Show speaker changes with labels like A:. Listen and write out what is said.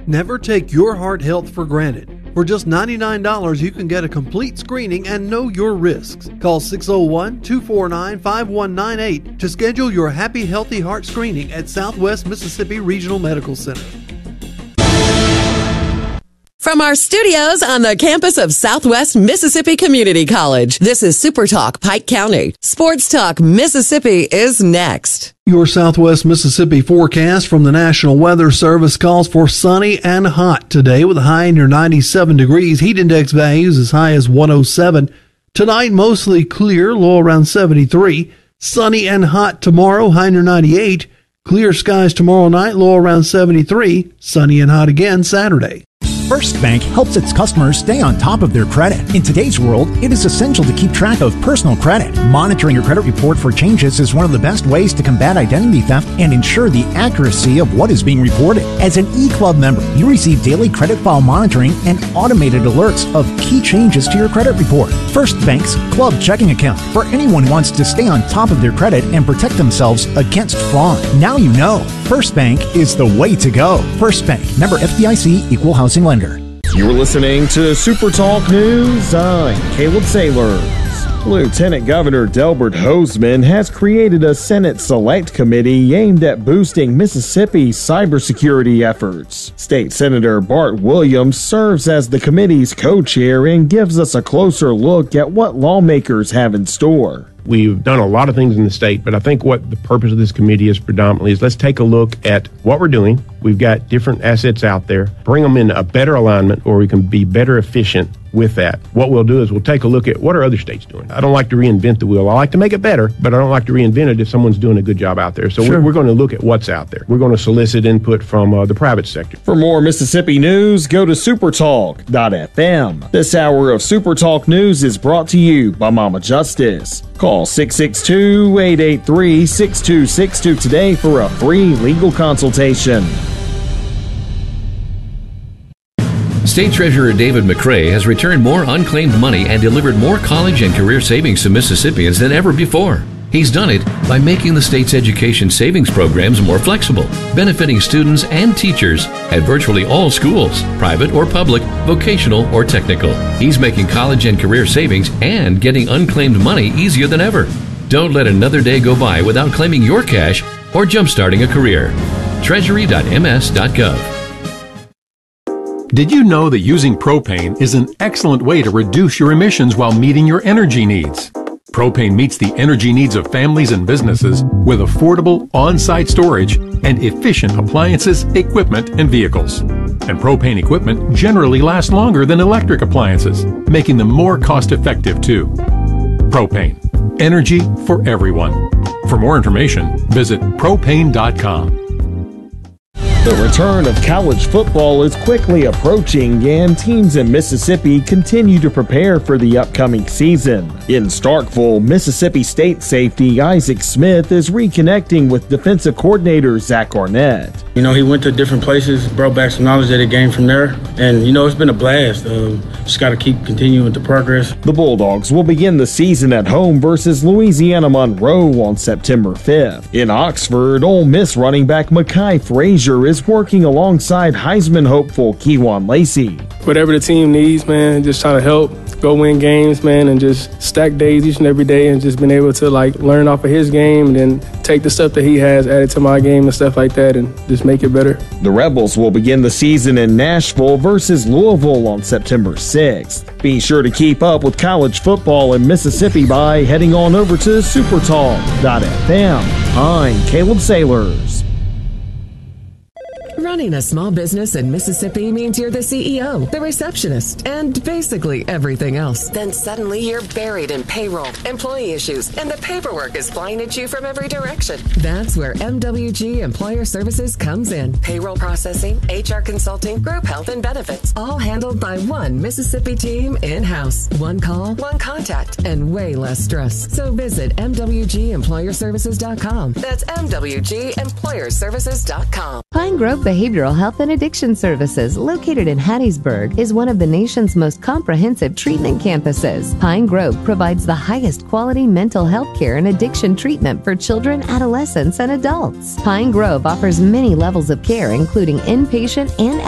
A: Never take your heart health for granted. For just $99, you can get a complete screening and know your risks. Call 601-249-5198 to schedule your Happy Healthy Heart screening at Southwest Mississippi Regional Medical Center.
B: From our studios on the campus of Southwest Mississippi Community College, this is Super Talk Pike County. Sports Talk Mississippi is next.
A: Your Southwest Mississippi forecast from the National Weather Service calls for sunny and hot today with a high near 97 degrees. Heat index values as high as 107. Tonight, mostly clear, low around 73. Sunny and hot tomorrow, high near 98. Clear skies tomorrow night, low around 73. Sunny and hot again Saturday.
C: First Bank helps its customers stay on top of their credit. In today's world, it is essential to keep track of personal credit. Monitoring your credit report for changes is one of the best ways to combat identity theft and ensure the accuracy of what is being reported. As an eClub member, you receive daily credit file monitoring and automated alerts of key changes to your credit report. First Bank's Club Checking Account for anyone who wants to stay on top of their credit and protect themselves against fraud. Now you know. First Bank is the way to go. First Bank, member FDIC, equal housing lender.
D: You're listening to Super Talk News. I'm Caleb Sailors. Lieutenant Governor Delbert Hosemann has created a Senate Select Committee aimed at boosting Mississippi's cybersecurity efforts. State Senator Bart Williams serves as the committee's co-chair and gives us a closer look at what lawmakers have in store.
E: We've done a lot of things in the state, but I think what the purpose of this committee is predominantly is let's take a look at what we're doing. We've got different assets out there, bring them in a better alignment where we can be better efficient with that. What we'll do is we'll take a look at what are other states doing. I don't like to reinvent the wheel. I like to make it better, but I don't like to reinvent it if someone's doing a good job out there. So we're going to look at what's out there. We're going to solicit input from the private sector.
D: For more Mississippi news, go to supertalk.fm. This hour of Super Talk News is brought to you by Mama Justice. Call 662-883-6262 today for a free legal consultation.
F: State Treasurer David McCray has returned more unclaimed money and delivered more college and career savings to Mississippians than ever before. He's done it by making the state's education savings programs more flexible, benefiting students and teachers at virtually all schools, private or public, vocational or technical. He's making college and career savings and getting unclaimed money easier than ever. Don't let another day go by without claiming your cash or jumpstarting a career. Treasury.ms.gov.
G: Did you know that using propane is an excellent way to reduce your emissions while meeting your energy needs? Propane meets the energy needs of families and businesses with affordable on-site storage and efficient appliances, equipment, and vehicles. And propane equipment generally lasts longer than electric appliances, making them more cost-effective too. Propane. Energy for everyone. For more information, visit propane.com.
D: The return of college football is quickly approaching, and teams in Mississippi continue to prepare for the upcoming season. In Starkville, Mississippi State safety Isaac Smith is reconnecting with defensive coordinator Zach Arnett.
H: You know, he went to different places, brought back some knowledge that he gained from there, and, you know, it's been a blast. Just got to keep continuing to progress.
D: The Bulldogs will begin the season at home versus Louisiana Monroe on September 5th. In Oxford, Ole Miss running back Mekhi Frazier is working alongside Heisman hopeful Kewan Lacey.
I: Whatever the team needs, man, just trying to help, go win games, man, and just stack days each and every day and just been able to, learn off of his game and then take the stuff that he has added to my game and stuff like that and just make it better.
D: The Rebels will begin the season in Nashville versus Louisville on September 6th. Be sure to keep up with college football in Mississippi by heading on over to supertalk.fm. I'm Caleb Sailors.
B: Running a small business in Mississippi means you're the CEO, the receptionist, and basically everything else. Then suddenly you're buried in payroll, employee issues, and the paperwork is flying at you from every direction. That's where MWG Employer Services comes in. Payroll processing, HR consulting, group health and benefits, all handled by one Mississippi team in-house. One call, one contact, and way less stress. So visit MWGEmployerServices.com. That's MWGEmployerServices.com.
J: Pine Grove Behavioral Health and Addiction Services, located in Hattiesburg, is one of the nation's most comprehensive treatment campuses. Pine Grove provides the highest quality mental health care and addiction treatment for children, adolescents, and adults. Pine Grove offers many levels of care, including inpatient and